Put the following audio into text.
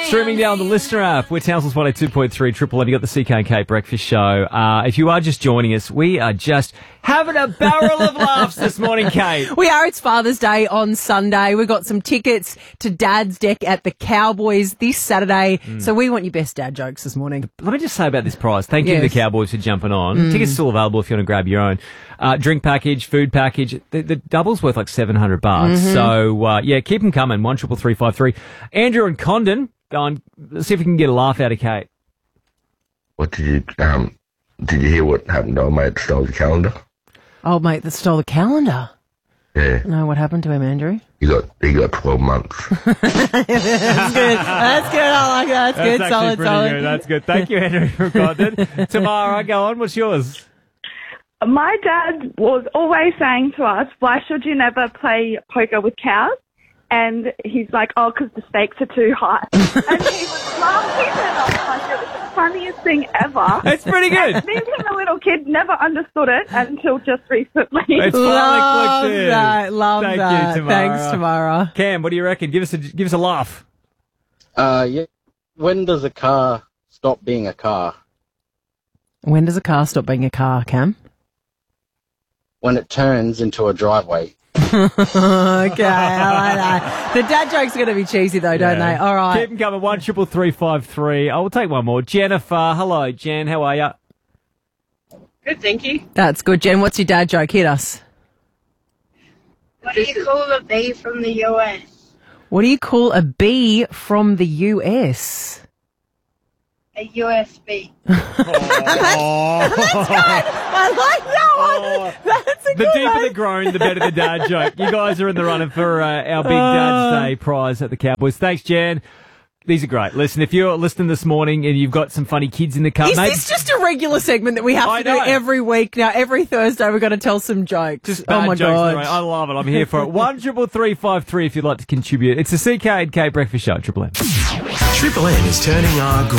Streaming down the Listener app. We're Townsville's 102.3 Triple M. You got the CK and Kate Breakfast Show. If you are just joining us, we are just having a barrel of laughs this morning, Kate. We are. It's Father's Day on Sunday. We've got some tickets to Dad's Deck at the Cowboys this Saturday. So we want your best dad jokes this morning. Let me just say about this prize. Thank you to the Cowboys for jumping on. Tickets still available if you want to grab your own. Drink package, food package. The double's worth like $700. So, keep them coming. 13353. Andrew and Condon, go on. Let's see if we can get a laugh out of Kate. What did you hear what happened to old mate that stole the calendar? Old mate that stole the calendar? Yeah. No, what happened to him, Andrew? He got 12 months. That's good. That's good. I like that. That's good. Solid. Good. That's good. Thank you, Andrew, for Condon. Tamara, go on. What's yours? My dad was always saying to us, why should you never play poker with cows? And he's like, oh, because the stakes are too high. And he was laughing at us like it was the funniest thing ever. It's pretty good. And me being a little kid never understood it until just recently. It's Love finally clicked in. that. Love Thank that. you, Tamara. Thanks, Tamara. Cam, what do you reckon? Give us a laugh. When does a car stop being a car? When does a car stop being a car, Cam? When it turns into a driveway. Okay, I like that. The dad jokes are going to be cheesy, though, don't they? All right. Keep them coming. 13353. I will take one more. Jennifer. Hello, Jen. How are you? Good, thank you. That's good, Jen. What's your dad joke? Hit us. What do you call a bee from the US? What do you call a bee from the US? A USB. That's good. I like that one. That's a The good deeper one. the groan, the better the dad joke. You guys are in the running for our Big Dad's Day prize at the Cowboys. Thanks, Jen. These are great. Listen, if you're listening this morning and you've got some funny kids in the car, Is this just a regular segment that we have to do every week now? Every Thursday we've got to tell some jokes. Just oh bad my jokes. God. I love it. I'm here for it. 13353 if you'd like to contribute. It's the CK and K Breakfast Show, Triple M. Triple M is turning our